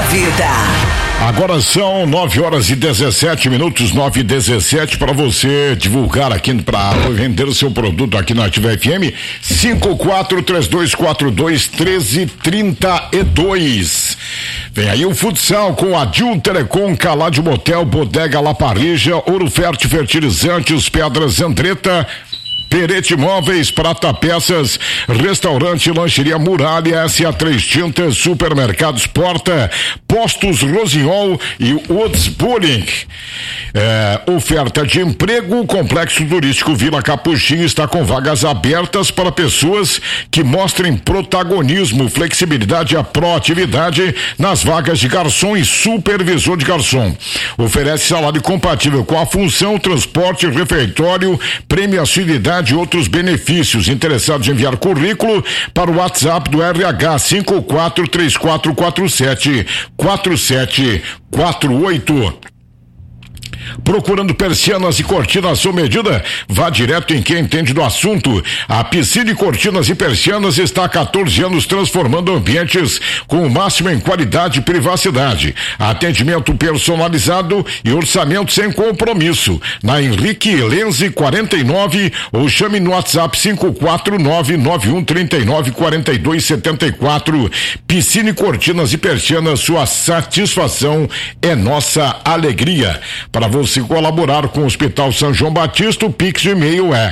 vida. Agora são 9h17, 9h17, para você divulgar aqui, para vender o seu produto aqui na Ativa FM, 5432421332. Vem aí o futsal com a Dil Telecom, Caládio Motel, Bodega La Parrilla, Ouro Fértil Fertilizantes, Pedras Andretta, Perete Móveis, Prata Peças, Restaurante Lancheria Muralha, SA3 Tintas, Supermercados Porta, Postos Rosinhol e Woods Bullying. Oferta de emprego, o Complexo Turístico Vila Capuchinho está com vagas abertas para pessoas que mostrem protagonismo, flexibilidade e proatividade nas vagas de garçom e supervisor de garçom. Oferece salário compatível com a função, transporte, refeitório, prêmio assiduidade e outros benefícios. Interessados em enviar currículo para o WhatsApp do RH 5434474748. Procurando persianas e cortinas sob medida? Vá direto em quem entende do assunto. A Piscine Cortinas e Persianas está há 14 anos transformando ambientes com o máximo em qualidade e privacidade. Atendimento personalizado e orçamento sem compromisso. Na Henrique Lenze 49 ou chame no WhatsApp 54991394274. Piscine Cortinas e Persianas, sua satisfação é nossa alegria. Para você colaborar com o Hospital São João Batista, o Pix de e-mail é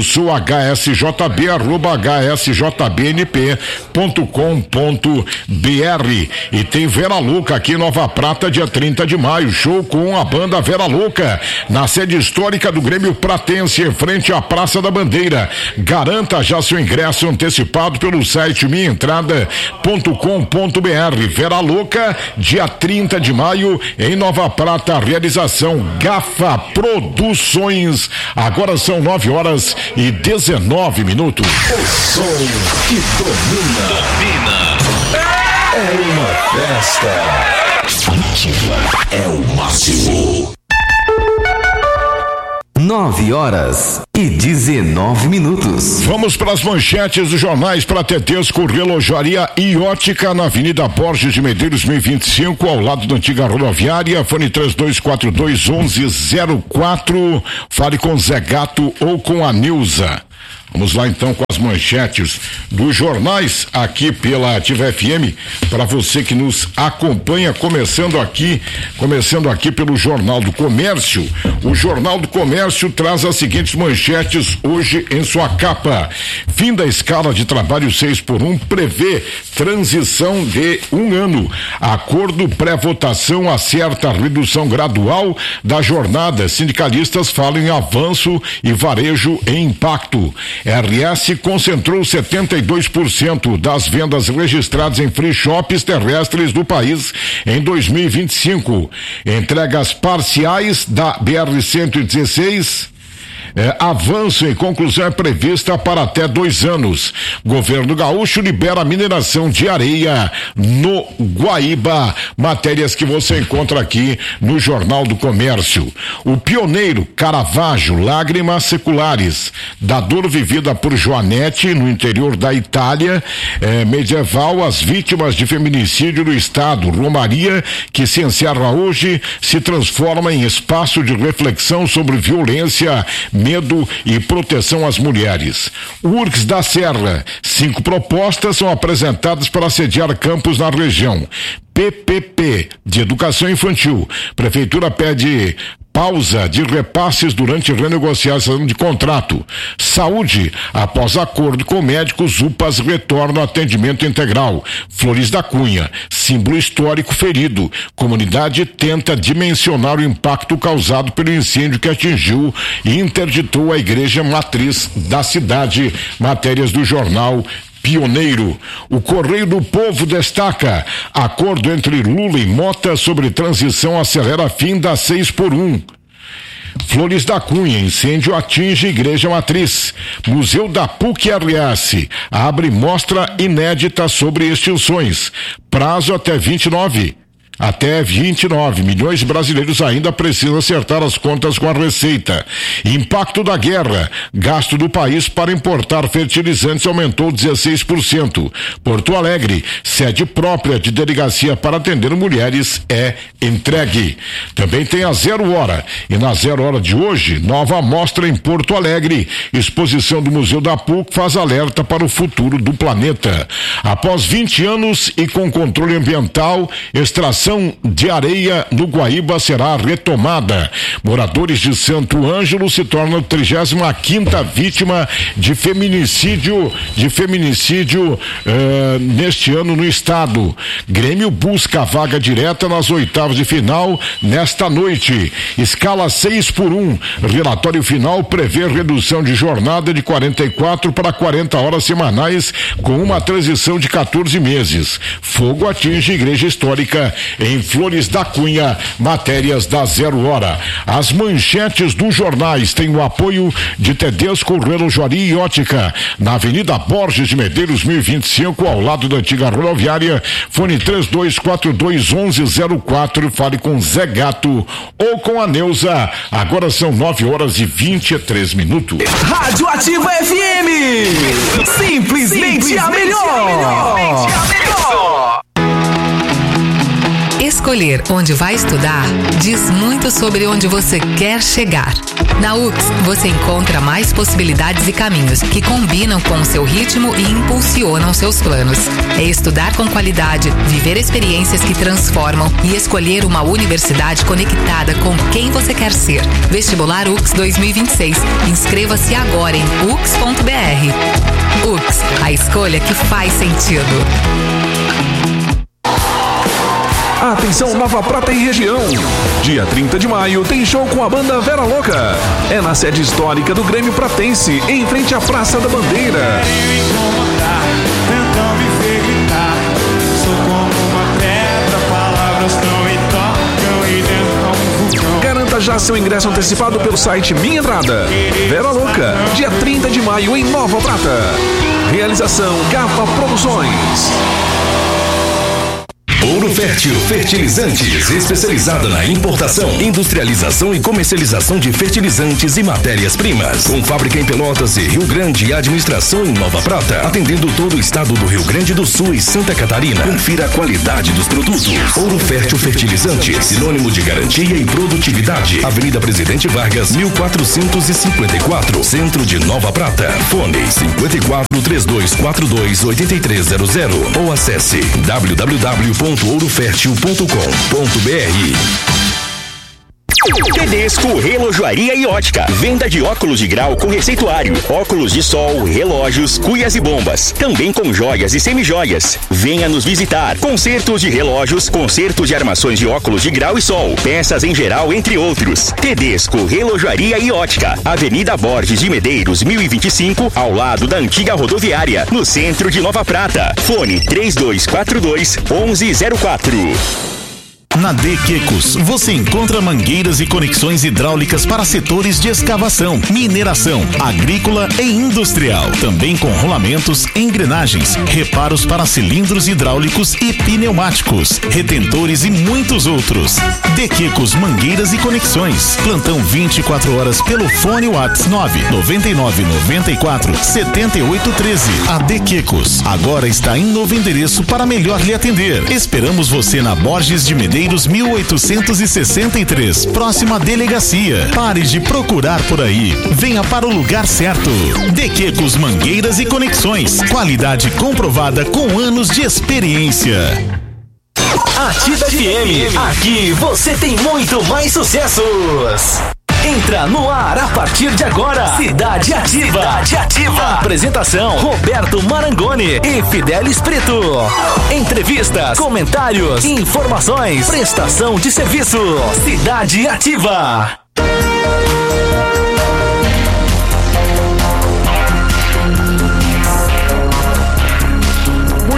hsjb@hsjbnp.com.br. E tem Vera Louca aqui em Nova Prata, dia 30 de maio, show com a banda Vera Louca, na sede histórica do Grêmio Pratense, em frente à Praça da Bandeira. Garanta já seu ingresso antecipado pelo site minhaentrada.com.br. Vera Louca, dia 30 de maio, em Nova Prata, realização Gafa Produções. Agora são 9h19. O som que domina. É uma festa. Ativa é o máximo. 9h19. Vamos para as manchetes dos jornais. Para Tetesco, Relojaria e Ótica, na Avenida Borges de Medeiros 1025, ao lado da antiga rodoviária. Fone 3242-1104. Fale com Zé Gato ou com a Nilza. Vamos lá então com as manchetes dos jornais aqui pela Ativa FM, para você que nos acompanha, começando aqui pelo Jornal do Comércio. O Jornal do Comércio traz as seguintes manchetes hoje em sua capa. Fim da escala de trabalho 6x1 prevê transição de 1 ano. Acordo pré-votação acerta a redução gradual da jornada. Sindicalistas falam em avanço e varejo em impacto. RS concentrou 72% das vendas registradas em free shops terrestres do país em 2025. Entregas parciais da BR-116. Avanço em conclusão é prevista para até 2 anos. Governo gaúcho libera mineração de areia no Guaíba. Matérias que você encontra aqui no Jornal do Comércio. O pioneiro Caravaggio, lágrimas seculares, da dor vivida por Joanete no interior da Itália medieval, as vítimas de feminicídio no estado. Romaria, que se encerra hoje, se transforma em espaço de reflexão sobre violência, medo e proteção às mulheres. URGS da Serra, 5 propostas são apresentadas para sediar campos na região. PPP, de educação infantil. Prefeitura pede pausa de repasses durante renegociação de contrato. Saúde, após acordo com médicos, UPAs retornam ao atendimento integral. Flores da Cunha, símbolo histórico ferido. Comunidade tenta dimensionar o impacto causado pelo incêndio que atingiu e interditou a igreja matriz da cidade. Matérias do jornal Pioneiro. O Correio do Povo destaca: acordo entre Lula e Mota sobre transição acelera fim da 6x1. Flores da Cunha, incêndio atinge igreja matriz. Museu da PUC-RS abre mostra inédita sobre extinções. Prazo até 29 até 29. Milhões de brasileiros ainda precisam acertar as contas com a Receita. Impacto da guerra. Gasto do país para importar fertilizantes aumentou 16%. Porto Alegre, sede própria de delegacia para atender mulheres, é entregue. Também tem a 0 Hora. E na 0 Hora de hoje, nova mostra em Porto Alegre. Exposição do Museu da PUC faz alerta para o futuro do planeta. Após 20 anos e com controle ambiental, extração de areia no Guaíba será retomada. Moradores de Santo Ângelo se tornam 35ª vítima de feminicídio neste ano no estado. Grêmio busca a vaga direta nas oitavas de final nesta noite. Escala 6x1. Relatório final prevê redução de jornada de 44 para 40 horas semanais com uma transição de 14 meses. Fogo atinge Igreja Histórica em Flores da Cunha. Matérias da 0 Hora. As manchetes dos jornais têm o apoio de Tedesco Relojoaria e Ótica, na Avenida Borges de Medeiros 1025, ao lado da antiga rodoviária. Fone 3242-1104. Fale com Zé Gato ou com a Neuza. Agora são 9h23. Rádio Ativa FM, simplesmente a melhor. Escolher onde vai estudar diz muito sobre onde você quer chegar. Na UX, você encontra mais possibilidades e caminhos que combinam com o seu ritmo e impulsionam seus planos. É estudar com qualidade, viver experiências que transformam e escolher uma universidade conectada com quem você quer ser. Vestibular UX 2026. Inscreva-se agora em ux.br. UX, a escolha que faz sentido. Atenção, Nova Prata e região. Dia 30 de maio tem show com a banda Vera Louca. É na sede histórica do Grêmio Pratense, em frente à Praça da Bandeira. Garanta já seu ingresso antecipado pelo site Minha Entrada. Vera Louca, dia 30 de maio em Nova Prata. Realização Gava Produções. Ouro Fértil Fertilizantes, especializada na importação, industrialização e comercialização de fertilizantes e matérias-primas. Com fábrica em Pelotas e Rio Grande e administração em Nova Prata, atendendo todo o estado do Rio Grande do Sul e Santa Catarina. Confira a qualidade dos produtos. Ouro Fértil Fertilizantes, sinônimo de garantia e produtividade. Avenida Presidente Vargas, 1454, Centro de Nova Prata. Fone 54-3242-8300 ou acesse www.ourofertil.com.br. Tedesco Relojoaria e Ótica. Venda de óculos de grau com receituário, óculos de sol, relógios, cuias e bombas. Também com joias e semijoias. Venha nos visitar. Consertos de relógios, consertos de armações de óculos de grau e sol, peças em geral, entre outros. Tedesco Relojoaria e Ótica. Avenida Borges de Medeiros, 1025, ao lado da antiga rodoviária, no centro de Nova Prata. Fone 3242-1104. Na Dequecos, você encontra mangueiras e conexões hidráulicas para setores de escavação, mineração, agrícola e industrial. Também com rolamentos, engrenagens, reparos para cilindros hidráulicos e pneumáticos, retentores e muitos outros. Dequecos Mangueiras e Conexões. Plantão 24 horas pelo fone WhatsApp 99994-7813. A Dequecos agora está em novo endereço para melhor lhe atender. Esperamos você na Borges de Medeiros 1863, próxima delegacia. Pare de procurar por aí. Venha para o lugar certo. Dequecos Mangueiras e Conexões. Qualidade comprovada com anos de experiência. Ativa FM. Aqui você tem muito mais sucessos. Entra no ar a partir de agora. Cidade Ativa. Cidade Ativa. Apresentação: Roberto Marangoni e Fidelis Preto. Entrevistas, comentários, informações, prestação de serviço. Cidade Ativa.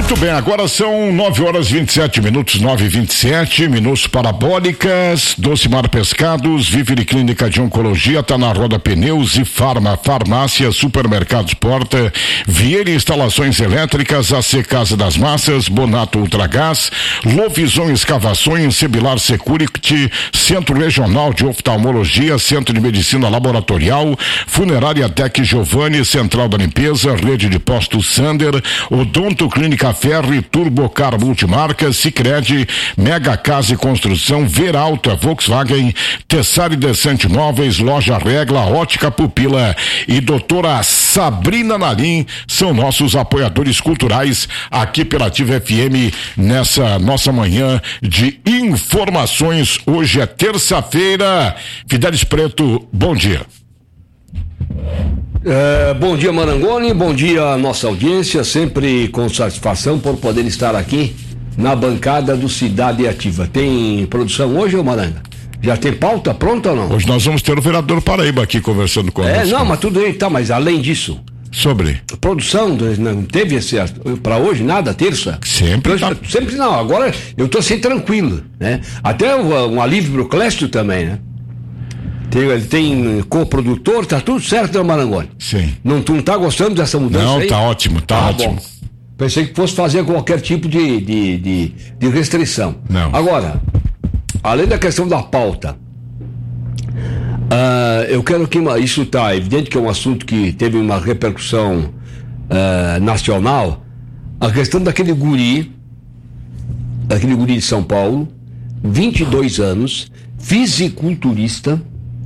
Muito bem, agora são 9h27, 9h27, minutos parabólicas. Docimar Pescados, Vivere Clínica de Oncologia, tá na Roda Pneus e Farmácia, Supermercados Porta, Vieira Instalações Elétricas, AC Casa das Massas, Bonato Ultragás, Lovison Escavações, Sebilar Security, Centro Regional de Oftalmologia, Centro de Medicina Laboratorial, Funerária Tec Giovanni, Central da Limpeza, Rede de Postos Sander, Odonto Clínica Ferri, Turbocar Multimarcas, Sicredi, Mega Casa e Construção, Veralta, Volkswagen, Tessari Descente Móveis, Loja Regla, Ótica Pupila e Doutora Sabrina Nalim são nossos apoiadores culturais aqui pela Ativa FM nessa nossa manhã de informações. Hoje é terça-feira. Fidelis Preto, bom dia. Bom dia, Marangoni, bom dia à nossa audiência, sempre com satisfação por poder estar aqui na bancada do Cidade Ativa. Tem produção hoje, ô Maranga? Já tem pauta pronta ou não? Hoje nós vamos ter o vereador Paraíba aqui conversando conosco. Não, mas tudo bem, tá, mas além disso... Sobre? Produção, não teve pra hoje nada, terça? Sempre Sempre não, agora eu tô assim tranquilo, né? Até um alívio pro Clécio também, né? Ele tem coprodutor, tá tudo certo, né, Marangoni? Sim. Não, tu não tá gostando dessa mudança? Não, aí? tá ótimo, tá ótimo. Bom. Pensei que fosse fazer qualquer tipo de restrição. Não. Agora, além da questão da pauta, eu quero que isso tá evidente que é um assunto que teve uma repercussão nacional, a questão daquele guri de São Paulo, 22 anos, fisiculturista.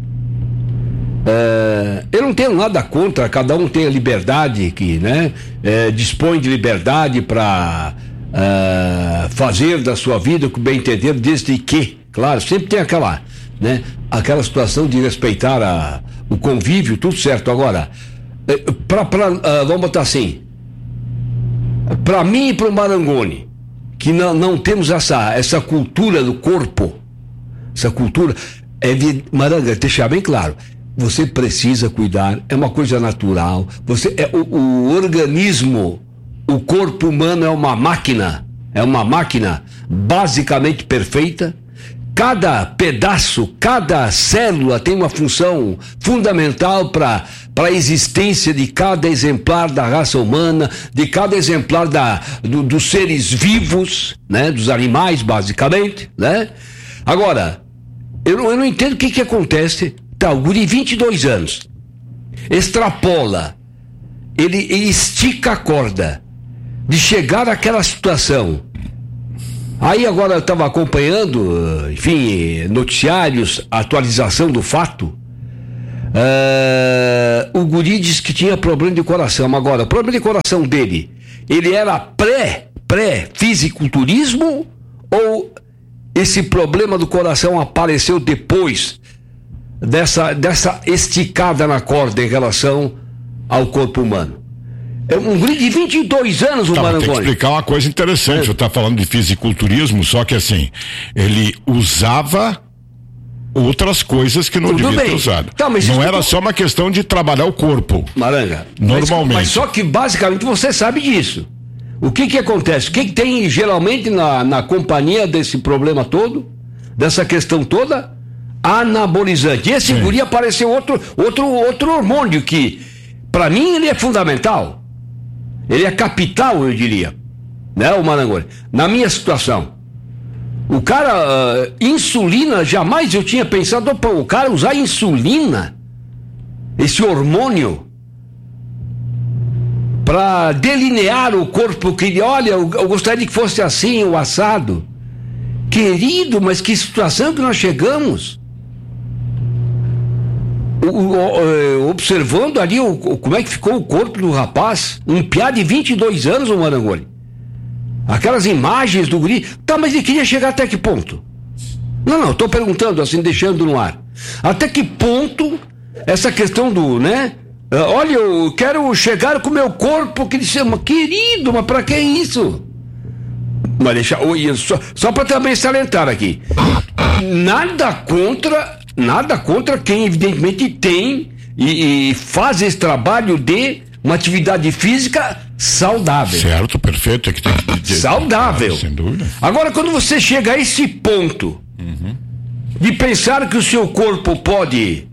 Eu não tenho nada contra, cada um tem a liberdade que, né, dispõe de liberdade para fazer da sua vida o que bem entender, desde que, claro, sempre tem aquela situação de respeitar o convívio, tudo certo. Agora, vamos botar assim, para mim e para o Marangoni, que não temos essa cultura do corpo, essa cultura, Maranga, deixar bem claro, você precisa cuidar, é uma coisa natural. O organismo, o corpo humano é uma máquina basicamente perfeita. Cada pedaço, cada célula tem uma função fundamental para a existência de cada exemplar da raça humana, de cada exemplar dos seres vivos, né, dos animais basicamente, né? Agora, eu não entendo o que acontece. Tá, o guri, 22 anos, extrapola, ele estica a corda de chegar àquela situação. Aí agora eu estava acompanhando, enfim, noticiários, atualização do fato. O guri disse que tinha problema de coração. Mas agora, o problema de coração dele, ele era pré-fisiculturismo ou esse problema do coração apareceu depois dessa esticada na corda em relação ao corpo humano? É um guri de 22 anos, o Marangoni. Tem que explicar uma coisa interessante. Você está falando de fisiculturismo, só que assim, ele usava outras coisas que não devia ter usado. Tá, não era só uma questão de trabalhar o corpo. Maranga, normalmente. Mas só que basicamente você sabe disso. O que acontece? O que tem geralmente na companhia desse problema todo, dessa questão toda? Anabolizante. E esse guri apareceu outro hormônio que, para mim, ele é fundamental. Ele é capital, eu diria, né, o Marangoni? Na minha situação, o cara, insulina, jamais eu tinha pensado, o cara usar insulina, esse hormônio, para delinear o corpo, que olha, eu gostaria que fosse assim, o assado. Querido, mas que situação que nós chegamos. Observando ali como é que ficou o corpo do rapaz, um piá de 22 anos, o Marangoni. Aquelas imagens do guri. Tá, mas ele queria chegar até que ponto? Não, tô perguntando assim, deixando no ar. Até que ponto essa questão do, né? Olha, eu quero chegar com o meu corpo, que ele chama, querido, mas pra que isso? Mas deixa, só pra também salientar aqui. Nada contra quem evidentemente tem e faz esse trabalho de uma atividade física saudável. Certo, perfeito. É que tem que... Saudável. Sem dúvida. Agora, quando você chega a esse ponto de pensar que o seu corpo pode,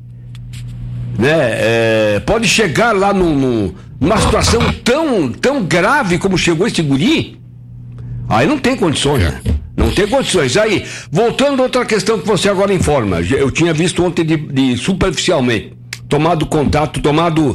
né, pode chegar lá numa situação tão grave como chegou esse guri, aí não tem condições, né? Não tem condições. Aí, voltando a outra questão que você agora informa, eu tinha visto ontem de superficialmente, tomado contato, tomado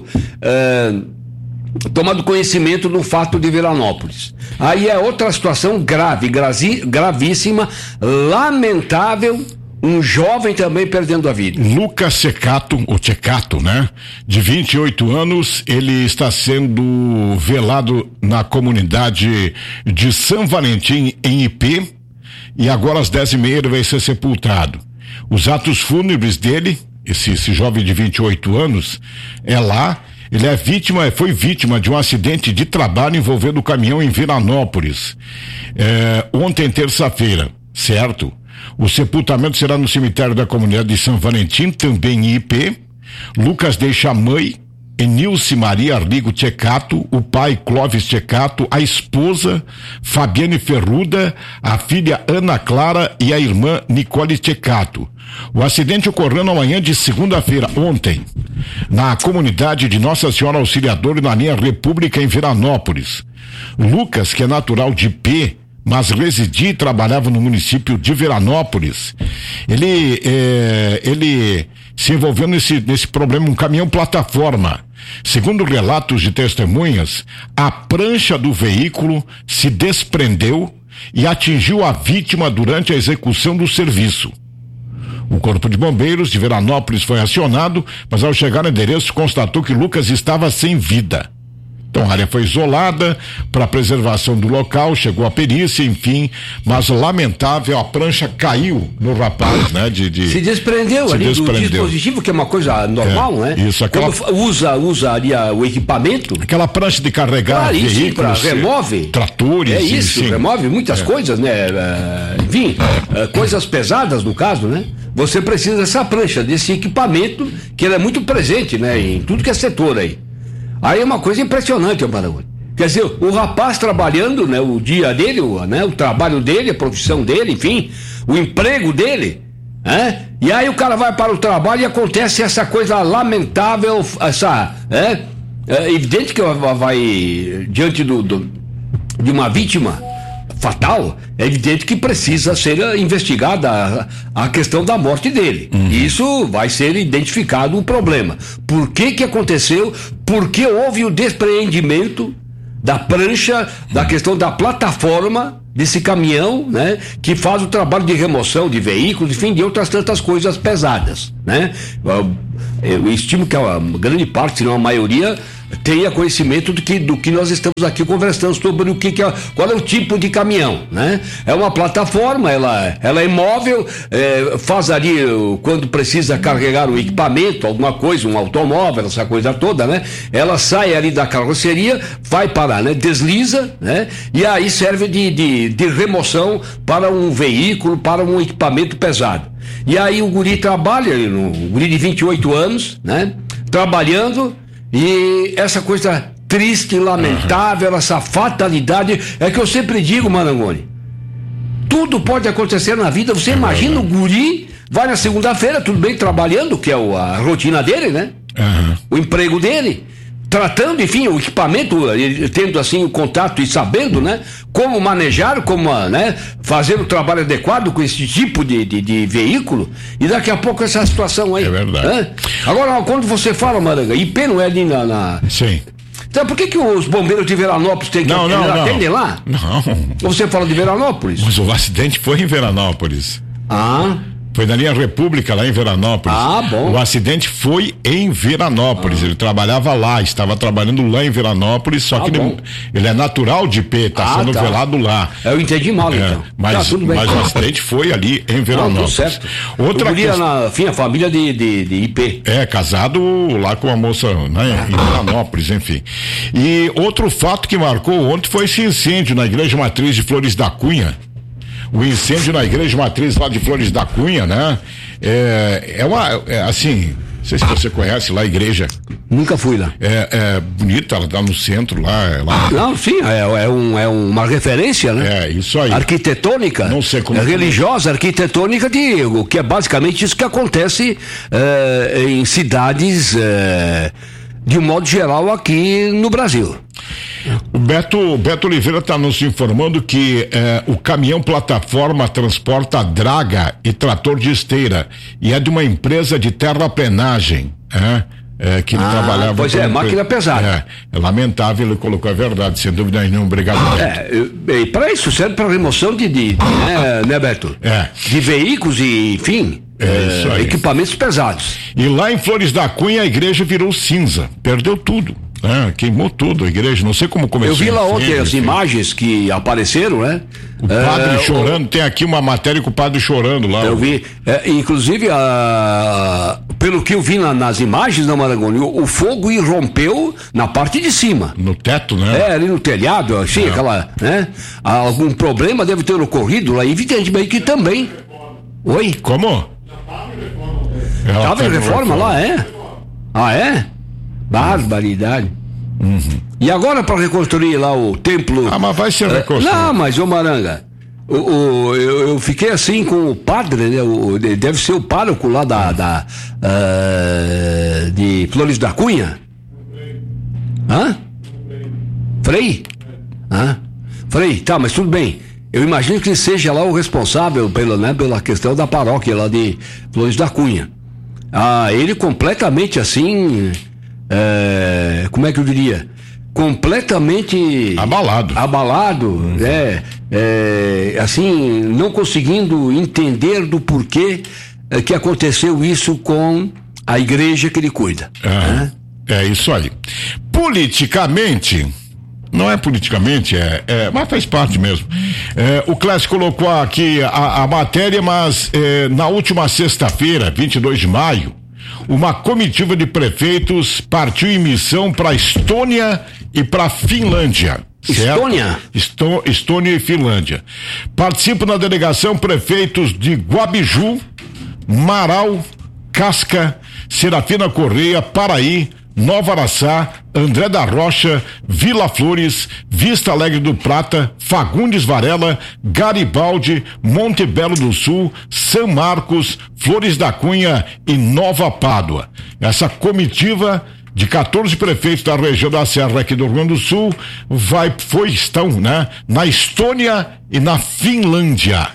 conhecimento do fato de Veranópolis. Aí é outra situação grave, gravíssima, lamentável, um jovem também perdendo a vida. Lucas Cecato, o Cecato, né? De 28 anos, ele está sendo velado na comunidade de São Valentim, em IP, e agora às 10h30 ele vai ser sepultado. Os atos fúnebres dele, esse jovem de 28 anos, é lá. Ele foi vítima de um acidente de trabalho envolvendo o caminhão em Veranópolis. Ontem, terça-feira, certo? O sepultamento será no cemitério da comunidade de São Valentim, também em IP. Lucas deixa a mãe, Enilce Maria Arligo Cecato, o pai Clóvis Cecato, a esposa Fabiane Ferruda, a filha Ana Clara e a irmã Nicole Cecato. O acidente ocorreu na manhã de segunda-feira, ontem, na comunidade de Nossa Senhora Auxiliadora, na linha República, em Veranópolis. Lucas, que é natural de IP, mas residia e trabalhava no município de Veranópolis, ele se envolveu nesse problema, um caminhão plataforma. Segundo relatos de testemunhas, a prancha do veículo se desprendeu e atingiu a vítima durante a execução do serviço. O Corpo de Bombeiros de Veranópolis foi acionado, mas ao chegar no endereço constatou que Lucas estava sem vida. Então a área foi isolada para preservação do local, chegou a perícia, enfim, mas lamentável, a prancha caiu no rapaz, né? Se desprendeu do dispositivo, que é uma coisa normal, né? Isso, quando usa ali o equipamento. Aquela prancha de carregar veículos, remove tratores. É isso, sim. Remove muitas coisas, né? Enfim, coisas pesadas no caso, né? Você precisa dessa prancha, desse equipamento, que ele é muito presente, né? Em tudo que é setor aí. Aí é uma coisa impressionante, Maragoni. Quer dizer, o rapaz trabalhando, né, o dia dele, o trabalho dele, a profissão dele, enfim, o emprego dele, né? E aí o cara vai para o trabalho e acontece essa coisa lamentável, é evidente que vai diante de uma vítima fatal, é evidente que precisa ser investigada a questão da morte dele. Isso vai ser identificado o problema. Por que aconteceu? Por que houve o despreendimento da prancha, da questão da plataforma desse caminhão, né? Que faz o trabalho de remoção de veículos, enfim, de outras tantas coisas pesadas, né? Eu estimo que a grande parte, se não a maioria, tenha conhecimento do que nós estamos aqui conversando sobre qual é o tipo de caminhão, né? É uma plataforma, ela é imóvel, faz ali quando precisa carregar o equipamento, alguma coisa, um automóvel, essa coisa toda, né? Ela sai ali da carroceria, vai parar, né? Desliza, né? E aí serve de remoção para um veículo, para um equipamento pesado. E aí o guri trabalha, um guri de 28 anos, né? Trabalhando. E essa coisa triste, lamentável, essa fatalidade, é que eu sempre digo, Marangoni, tudo pode acontecer na vida. Você imagina o guri, vai na segunda-feira, tudo bem, trabalhando, que é a rotina dele, né? O emprego dele, tratando, enfim, o equipamento, ele tendo assim o contato e sabendo, né? Como manejar, como, né? Fazer o trabalho adequado com esse tipo de veículo, e daqui a pouco essa situação aí. É verdade. Né? Agora, quando você fala, Maranga, IP não é ali Sim. Então, por que os bombeiros de Veranópolis têm que atender lá? Não. Você fala de Veranópolis? Mas o acidente foi em Veranópolis. Foi na linha República, lá em Veranópolis. Bom. O acidente foi em Veranópolis. Ele trabalhava lá, estava trabalhando lá em Veranópolis, só que ele é natural de IP, está sendo velado lá. Eu entendi mal, então. Mas o acidente foi ali em Veranópolis. Tudo certo. Outra coisa. A família de IP. Casado lá com uma moça, né, em Veranópolis, enfim. E outro fato que marcou ontem foi esse incêndio na Igreja Matriz de Flores da Cunha. O incêndio na Igreja Matriz lá de Flores da Cunha, né? Assim, sei se você conhece lá a igreja. Nunca fui lá. É bonita, ela tá no centro lá. Não, sim, é uma referência, né? É, isso aí. Arquitetônica. Não sei como. Religiosa, arquitetônica, que é basicamente isso que acontece em cidades, de um modo geral, aqui no Brasil. O Beto Oliveira está nos informando que o caminhão plataforma transporta draga e trator de esteira e é de uma empresa de terraplenagem, que ele trabalhava. Pois máquina pesada. É lamentável, ele colocou a verdade, sem dúvida nenhuma. Obrigado, Beto. Para isso serve para remoção né, Beto? De veículos e, enfim, equipamentos pesados. E lá em Flores da Cunha a igreja virou cinza, perdeu tudo. Queimou tudo a igreja, não sei como começou. Eu vi lá ontem as imagens que apareceram, né? O padre chorando, tem aqui uma matéria com o padre chorando lá. Eu vi, inclusive, pelo que eu vi nas imagens, na Marangoni, o fogo irrompeu na parte de cima. No teto, né? Ali no telhado, assim, aquela, né? Algum problema deve ter ocorrido lá, evidentemente que também. Oi? Como? Estava em reforma lá, é? Barbaridade. E agora para reconstruir lá o templo. Mas vai ser reconstruído. Não, mas ô Maranga, eu fiquei assim com o padre, né? Deve ser o pároco lá de Flores da Cunha. Frei? Frei, tá, mas tudo bem. Eu imagino que seja lá o responsável pela questão da paróquia lá de Flores da Cunha. Ele completamente assim. Como é que eu diria? Completamente abalado, assim, não conseguindo entender do porquê que aconteceu isso com a igreja que ele cuida. É isso aí. Politicamente, não é politicamente, mas faz parte mesmo. O Clécio colocou aqui a matéria, mas na última sexta-feira, 22 de maio, uma comitiva de prefeitos partiu em missão para Estônia e para Finlândia. Estônia? Estônia e Finlândia. Participam na delegação prefeitos de Guabiju, Marau, Casca, Serafina Correia, Paraí, Nova Araçá, André da Rocha, Vila Flores, Vista Alegre do Prata, Fagundes Varela, Garibaldi, Monte Belo do Sul, São Marcos, Flores da Cunha e Nova Pádua. Essa comitiva de 14 prefeitos da região da Serra aqui do Rio Grande do Sul estão, né, na Estônia e na Finlândia.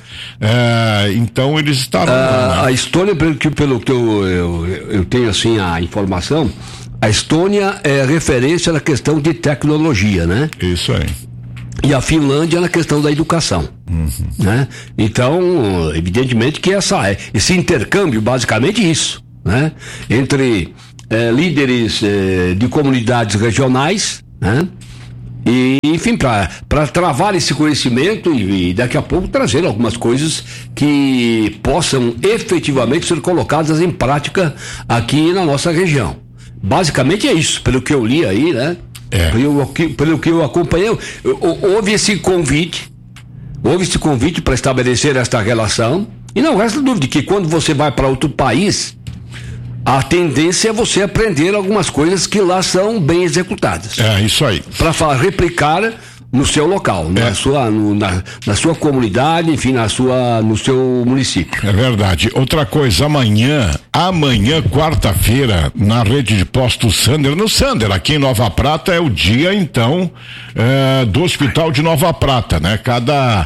Então eles estarão lá, né? A Estônia, pelo que eu tenho assim a informação, a Estônia é referência na questão de tecnologia, né? Isso aí. E a Finlândia na questão da educação, né? Então, evidentemente que esse intercâmbio, basicamente isso, né? Entre líderes de comunidades regionais, né? E, enfim, para travar esse conhecimento e daqui a pouco trazer algumas coisas que possam efetivamente ser colocadas em prática aqui na nossa região. Basicamente é isso, pelo que eu li aí, né? Pelo que eu acompanhei, houve esse convite para estabelecer esta relação, e não resta dúvida que quando você vai para outro país, a tendência é você aprender algumas coisas que lá são bem executadas. Isso aí. Para replicar no seu local, na sua comunidade, enfim, no seu município. É verdade. Outra coisa, amanhã, quarta-feira, na rede de postos Sander, no Sander, aqui em Nova Prata, é o dia, então, do Hospital de Nova Prata, né? Cada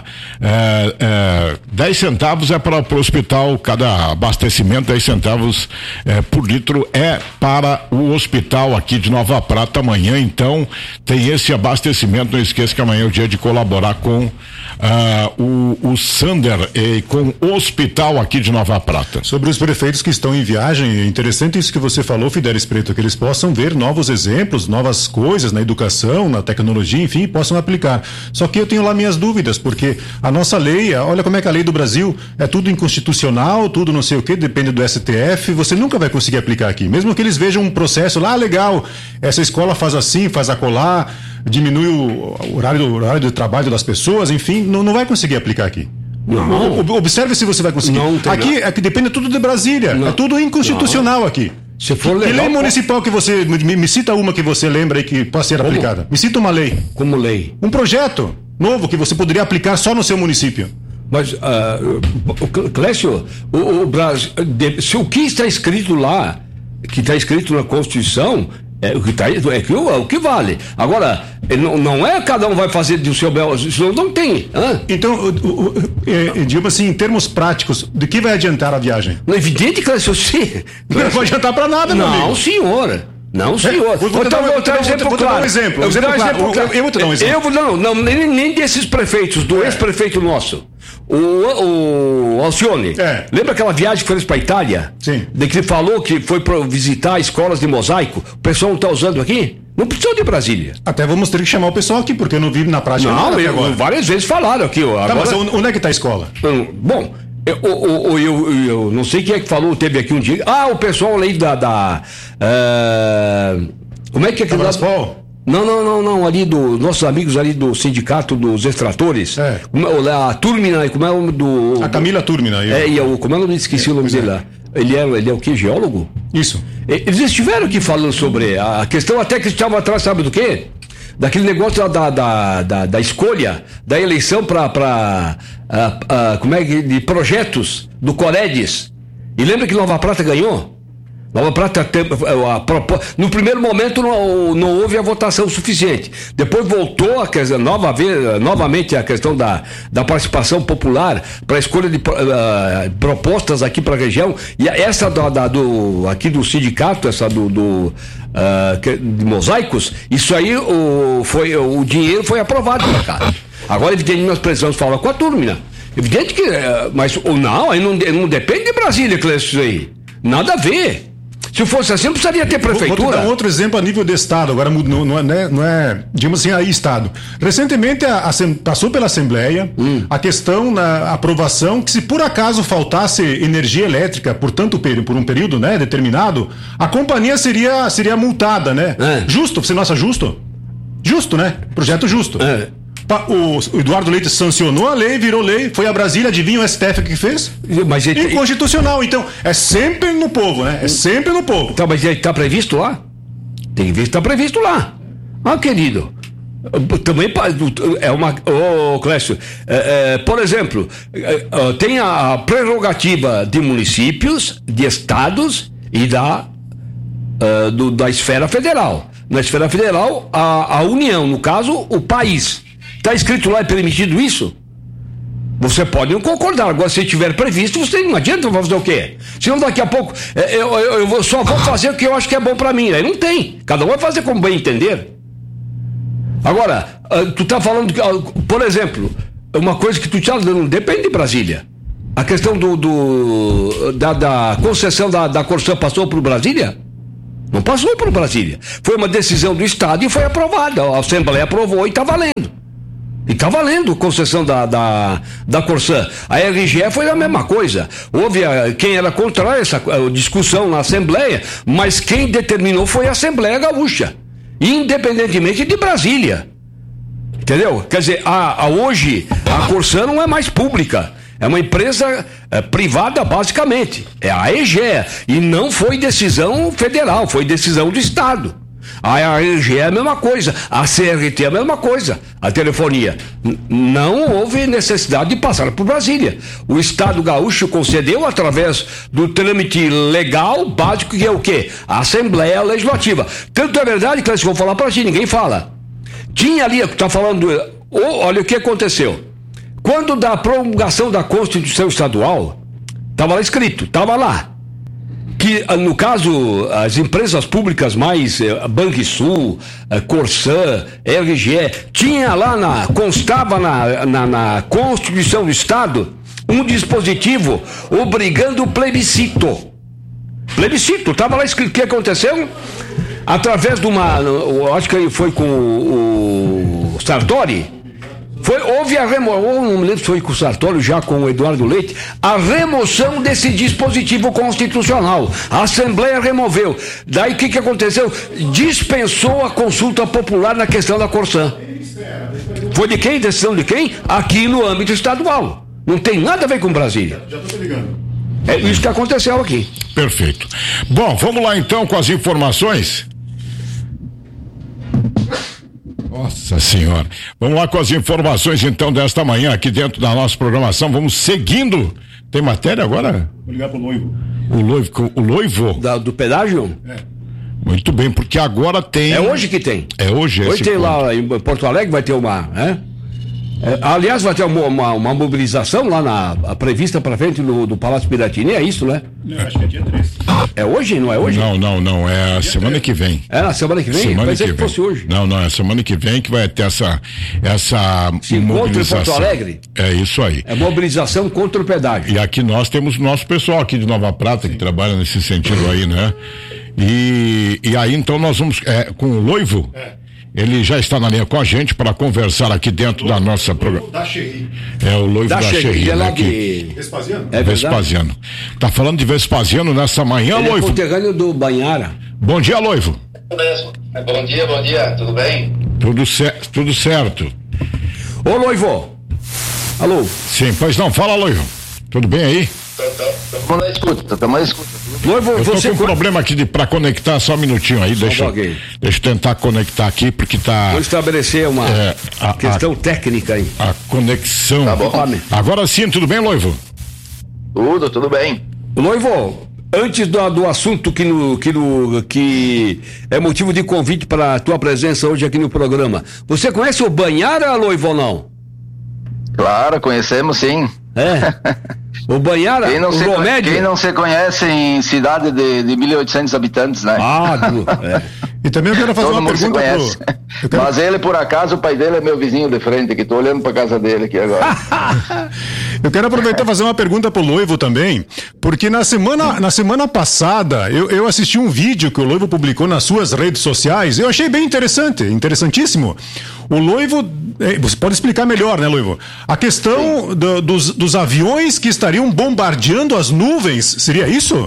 10 centavos é para o hospital, cada abastecimento, 10 centavos por litro é para o hospital aqui de Nova Prata. Amanhã, então, tem esse abastecimento. Não esqueça que amanhã é o dia de colaborar com o Sander e com o hospital aqui de Nova Prata. Sobre os prefeitos que estão em viagem, é interessante isso que você falou, Fidelis Preto, que eles possam ver novos exemplos, novas coisas na educação, na tecnologia, enfim, possam aplicar. Só que eu tenho lá minhas dúvidas, porque a nossa lei, olha como é que a lei do Brasil é tudo inconstitucional, tudo não sei o que, depende do STF, você nunca vai conseguir aplicar aqui. Mesmo que eles vejam um processo lá, legal, essa escola faz assim, faz acolá, diminui o horário de trabalho das pessoas, enfim, não vai conseguir aplicar aqui. Não. Observe se você vai conseguir. Aqui depende tudo de Brasília. É tudo inconstitucional aqui. Se for Que legal, lei municipal que você... Me cita uma que você lembra aí que pode ser aplicada. Me cita uma lei. Como lei? Um projeto novo que você poderia aplicar só no seu município. Mas, Clécio, o Brasil, se o que está escrito lá, que está escrito na Constituição, o que vale. Agora, não é cada um vai fazer do seu bel, isso não tem. Então, digamos assim, em termos práticos, de que vai adiantar a viagem? Não é evidente, Clécio, sim. Não vai adiantar para nada, meu amigo. Não, senhor. Vou dar um exemplo. Eu vou te dar um exemplo. Nem desses prefeitos, do ex-prefeito nosso. O Alcione. Lembra aquela viagem que fez para a Itália? Sim. De que ele falou que foi para visitar escolas de mosaico. O pessoal não está usando aqui? Não precisou de Brasília. Até vamos ter que chamar o pessoal aqui, porque eu não vi na prática. Não, várias vezes falaram aqui. Agora... Tá, mas onde é que está a escola? Bom, eu não sei quem é que falou, teve aqui um dia. O pessoal ali como é que é que Não, ali nossos amigos ali do sindicato dos extratores. A Turmina, como é o nome do. A Camila Turmina. Como é o nome? Esqueci o nome dele lá. Ele é o que? Geólogo? Isso. Eles estiveram aqui falando sobre a questão, até que estavam atrás, sabe do quê? Daquele negócio da escolha, da eleição para de projetos do Coredes. E lembra que Nova Prata ganhou? Nova Prata, no primeiro momento não houve a votação suficiente. Depois voltou a questão, novamente a questão da participação popular para a escolha de propostas aqui para a região. E essa aqui do sindicato, essa de mosaicos, isso aí o dinheiro foi aprovado para cá. Agora, evidentemente, nós precisamos falar com a Turmina. Evidente que. Mas não, aí não depende de Brasília, Clécio, isso aí. Nada a ver. Se fosse assim, não precisaria ter prefeitura. Vou te dar um outro exemplo a nível de Estado, agora não é digamos assim, aí Estado. Recentemente passou pela Assembleia a questão na aprovação que se por acaso faltasse energia elétrica por um período, né, determinado, a companhia seria multada, né? Justo, você não acha justo? Justo, né? Projeto justo. O Eduardo Leite sancionou a lei, virou lei, foi a Brasília, adivinha o STF que fez? Mas inconstitucional, então é sempre no povo, né? É sempre no povo. Então, mas está previsto lá? Tem que ver se está previsto lá. Querido, também é uma... Clécio, por exemplo, tem a prerrogativa de municípios, de estados e da esfera federal. Na esfera federal, a União, no caso, o país. Está escrito lá, é permitido isso? Você pode não concordar. Agora, se tiver previsto, você não adianta fazer o quê? Senão daqui a pouco eu só vou fazer o que eu acho que é bom para mim. Aí não tem. Cada um vai fazer como bem entender. Agora, tu está falando que, por exemplo, uma coisa que tu está dando, depende de Brasília. A questão da concessão da Corsã passou por Brasília? Não passou por Brasília. Foi uma decisão do Estado e foi aprovada. A Assembleia aprovou e está valendo. E está valendo a concessão da Corsã. A RGE foi a mesma coisa. Houve quem era contra essa discussão na Assembleia, mas quem determinou foi a Assembleia Gaúcha, independentemente de Brasília. Entendeu? Quer dizer, hoje a Corsã não é mais pública. É uma empresa privada, basicamente. É a EGEA. E não foi decisão federal, foi decisão do Estado. A EGEA é a mesma coisa. A CRT é a mesma coisa. A telefonia. Não houve necessidade de passar por Brasília. O Estado gaúcho concedeu através do trâmite legal básico, que é o quê? A Assembleia Legislativa. Tanto é verdade que eles vão falar para ti, ninguém fala. Tinha ali, está falando. Olha o que aconteceu. Quando da promulgação da Constituição Estadual, estava lá escrito, estava lá, que no caso as empresas públicas mais, Banrisul, Corsã, RGE, tinha lá, constava na Constituição do Estado um dispositivo obrigando o plebiscito. Plebiscito, estava lá escrito. O que aconteceu? Através de acho que foi com o Sartori. Houve a remoção, não me lembro se foi com o Sartori, já com o Eduardo Leite, a remoção desse dispositivo constitucional. A Assembleia removeu. Daí o que aconteceu? Dispensou a consulta popular na questão da Corsã. Foi de quem? Decisão de quem? Aqui no âmbito estadual. Não tem nada a ver com Brasília. Já estou te ligando. É isso que aconteceu aqui. Perfeito. Bom, vamos lá então com as informações. Nossa senhora. Vamos lá com as informações então desta manhã aqui dentro da nossa programação. Vamos seguindo. Tem matéria agora? Vou ligar pro Noivo. O Noivo? Do pedágio? Muito bem, porque agora tem... É hoje que tem. É hoje esse Hoje tem ponto. lá em Porto Alegre, vai ter uma... aliás, vai ter uma mobilização lá prevista para frente do Palácio Piratini, é isso, né? Acho que é dia 3. É hoje, não é hoje? Não, é a semana que vem. É na semana que vem? Pensei que fosse hoje. Não, é semana que vem que vai ter essa mobilização. Em Porto Alegre? É isso aí. É mobilização contra o pedágio. E aqui nós temos o nosso pessoal aqui de Nova Prata que trabalha nesse sentido aí, né? E aí então nós vamos com o Noivo. Ele já está na linha com a gente para conversar aqui dentro da nossa programação. Da Xerri. É o Noivo da Xerri, né? Vespasiano? É Vespasiano. Tá falando de Vespasiano nessa manhã, Ele Noivo? É conterrâneo do Banhara. Bom dia, Noivo. Bom dia, tudo bem? Tudo certo. Ô, Noivo. Alô? Sim, pois não, fala, Noivo. Tudo bem aí? Estamos na escuta. Noivo, Eu tô você... com um problema aqui para conectar, só um minutinho aí, deixa eu tentar conectar aqui, porque tá... Vou estabelecer uma questão técnica aí. A conexão... Tá bom. Agora sim, tudo bem, Noivo? Tudo bem. Noivo, antes do assunto que é motivo de convite para a tua presença hoje aqui no programa, você conhece o Banhara, Noivo, ou não? Claro, conhecemos sim. O Banhara, quem não se conhece em cidade de 1.800 habitantes, né? E também eu quero fazer uma pergunta Mas ele, por acaso, o pai dele é meu vizinho de frente, que estou olhando para casa dele aqui agora. Eu quero aproveitar e fazer uma pergunta pro Noivo também, porque na semana passada eu assisti um vídeo que o Noivo publicou nas suas redes sociais, eu achei bem interessantíssimo. O Noivo, você pode explicar melhor, né, Noivo? A questão dos aviões que estariam bombardeando as nuvens, seria isso?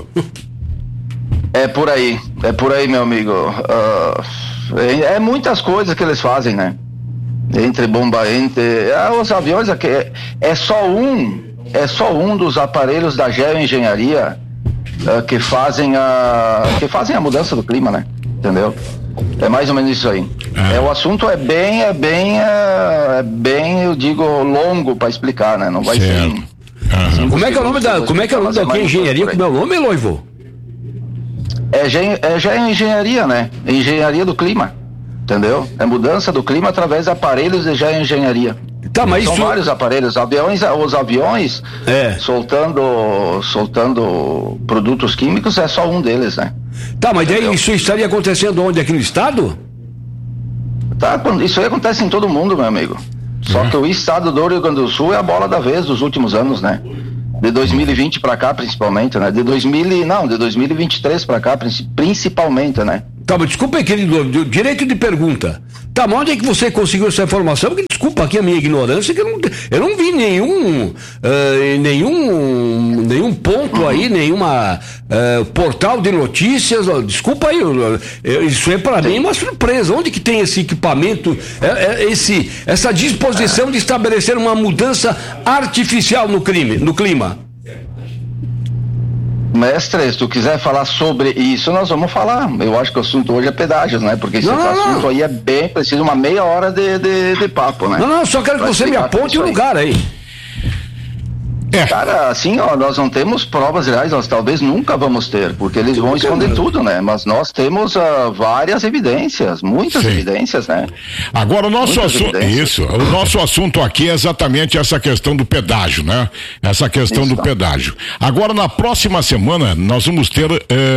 É por aí, meu amigo. É muitas coisas que eles fazem, né? Os aviões aqui, é só um dos aparelhos da geoengenharia que fazem a mudança do clima, né? Entendeu? É mais ou menos isso aí. O assunto é bem, eu digo, longo para explicar, né? Não vai ser. Como é que é o nome da engenharia? Como é o nome, Noivo? É geoengenharia, né? Engenharia do clima. Entendeu? É mudança do clima através de aparelhos de geoengenharia. Tá, mas são vários aparelhos. Os aviões soltando produtos químicos é só um deles, né? Tá, mas daí isso estaria acontecendo onde? Aqui no estado? Tá, isso aí acontece em todo mundo, meu amigo. Só que o estado do Rio Grande do Sul é a bola da vez dos últimos anos, né? De 2020 para cá, principalmente, né? De 2023 para cá, principalmente, né? Tá, mas desculpa aí, querido, direito de pergunta. Tá, mas onde é que você conseguiu essa informação? Porque, desculpa aqui a minha ignorância, que eu não vi nenhum ponto aí, nenhuma portal de notícias. Desculpa aí, isso é para mim uma surpresa. Onde que tem esse equipamento, essa disposição de estabelecer uma mudança artificial no clima? Mestre, se tu quiser falar sobre isso, nós vamos falar. Eu acho que o assunto hoje é pedágios, né? Porque esse assunto aí é bem preciso, uma meia hora de papo, né? Não, só quero que você me aponte o lugar aí. Cara, assim, ó, nós não temos provas reais, nós talvez nunca vamos ter, porque eles vão esconder tudo, né? Mas nós temos várias evidências, muitas evidências, né? Agora o nosso assunto aqui é exatamente essa questão do pedágio, né? Essa questão do pedágio. Agora, na próxima semana, nós vamos ter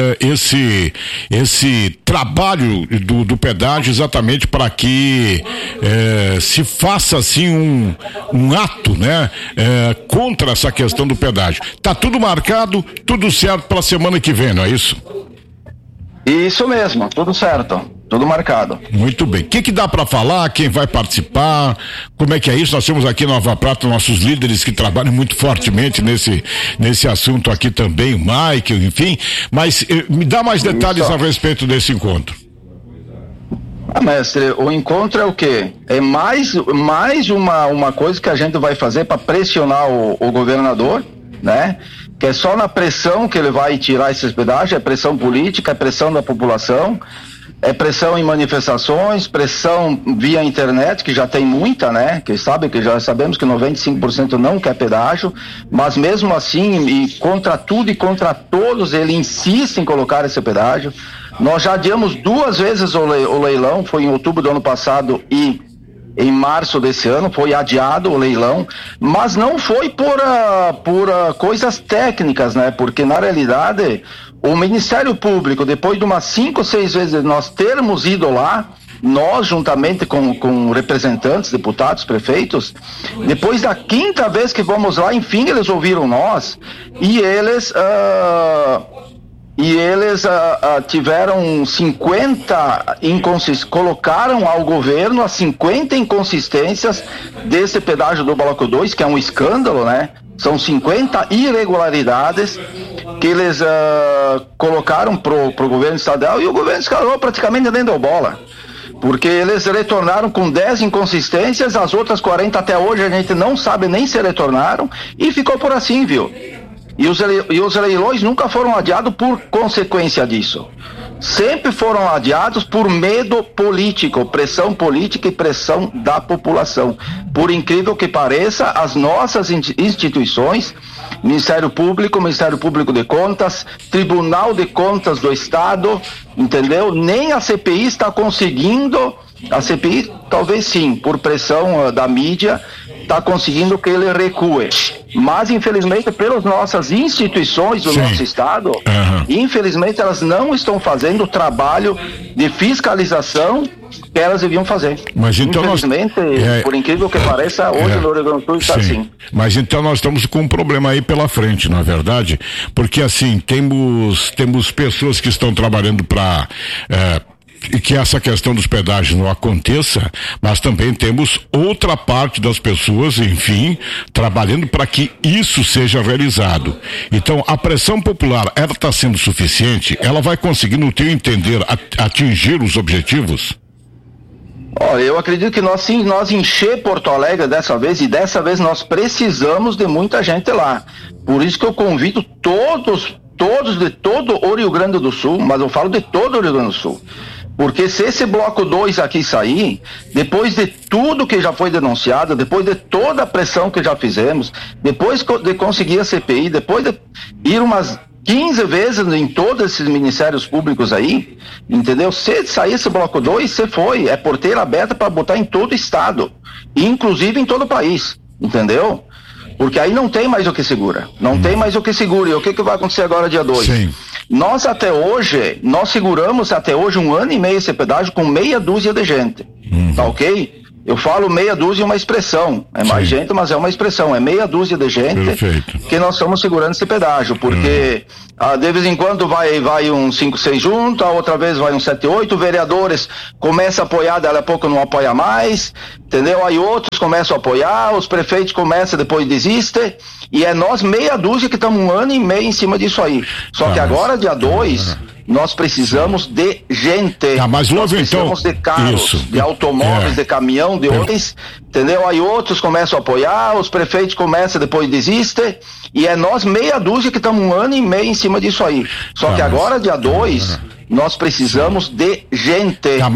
esse trabalho do pedágio exatamente para que se faça assim um ato, né? Contra essa questão do pedágio. Tá tudo marcado, tudo certo para a semana que vem, não é isso? Isso mesmo, tudo certo, tudo marcado. Muito bem. O que dá para falar? Quem vai participar? Como é que é isso? Nós temos aqui em Nova Prata nossos líderes que trabalham muito fortemente nesse assunto aqui também, o Michael, enfim. Mas me dá mais detalhes a respeito desse encontro. Mestre, o encontro é o quê? É mais uma coisa que a gente vai fazer para pressionar o governador né? Que é só na pressão que ele vai tirar esses pedágios, é pressão política, é pressão da população, é pressão em manifestações, pressão via internet, que já tem muita, né? Que já sabemos que 95% não quer pedágio, mas mesmo assim, e contra tudo e contra todos, ele insiste em colocar esse pedágio. Nós já adiamos 2 vezes o leilão, foi em outubro do ano passado e em março desse ano, foi adiado o leilão, mas não foi por coisas técnicas, né? Porque na realidade o Ministério Público, depois de umas 5 ou 6 vezes nós termos ido lá, nós juntamente com representantes, deputados, prefeitos, depois da 5ª vez que vamos lá, enfim eles ouviram nós e eles tiveram 50 colocaram ao governo as 50 inconsistências desse pedágio do Bloco 2, que é um escândalo, né? São 50 irregularidades que eles colocaram pro governo estadual, e o governo estadual praticamente nem deu bola. Porque eles retornaram com 10 inconsistências, as outras 40 até hoje a gente não sabe nem se retornaram, e ficou por assim, viu? E os leilões nunca foram adiados por consequência disso. Sempre foram adiados por medo político, pressão política e pressão da população. Por incrível que pareça, as nossas instituições, Ministério Público de Contas, Tribunal de Contas do Estado, entendeu? Nem a CPI está conseguindo, a CPI talvez sim, por pressão da mídia, está conseguindo que ele recue. Mas, infelizmente, pelas nossas instituições do nosso Estado, infelizmente, elas não estão fazendo o trabalho de fiscalização que elas deviam fazer. Mas então infelizmente, por incrível que pareça, hoje no Rio Grande do Sul está assim. Mas então nós estamos com um problema aí pela frente, na verdade, porque assim, temos pessoas que estão trabalhando para que essa questão dos pedágios não aconteça, mas também temos outra parte das pessoas, enfim, trabalhando para que isso seja realizado. Então, a pressão popular, ela está sendo suficiente? Ela vai conseguir, no teu entender, atingir os objetivos? Olha, eu acredito que nós encher Porto Alegre dessa vez, e dessa vez nós precisamos de muita gente lá. Por isso que eu convido todos de todo o Rio Grande do Sul, mas eu falo de todo o Rio Grande do Sul. Porque se esse bloco 2 aqui sair, depois de tudo que já foi denunciado, depois de toda a pressão que já fizemos, depois de conseguir a CPI, depois de ir umas 15 vezes em todos esses ministérios públicos aí, entendeu? Se sair esse bloco 2, você foi, é porteira aberta para botar em todo o estado, inclusive em todo o país, entendeu? Porque aí não tem mais o que segura, tem mais o que segura. E o que vai acontecer agora dia 2? Sim. Nós seguramos até hoje 1 ano e meio esse pedágio com meia dúzia de gente, tá ok? Eu falo meia dúzia é uma expressão, é mais gente, mas é uma expressão, é meia dúzia de gente que nós estamos segurando esse pedágio, porque de vez em quando vai um 5, 6 junto, a outra vez vai um 7, 8, vereadores começam a apoiar, daqui a pouco não apoia mais, entendeu? Aí outros começam a apoiar, os prefeitos começam, depois desistem, e é nós meia dúzia que estamos 1 ano e meio em cima disso aí. Só que agora, dia 2, nós precisamos de gente. Mas nós precisamos de carros, de automóveis, de caminhão, de ônibus, entendeu? Aí outros começam a apoiar, os prefeitos começam, depois desistem, e é nós meia dúzia que estamos 1 ano e meio em cima disso aí. Só que agora, dia 2, nós precisamos de gente.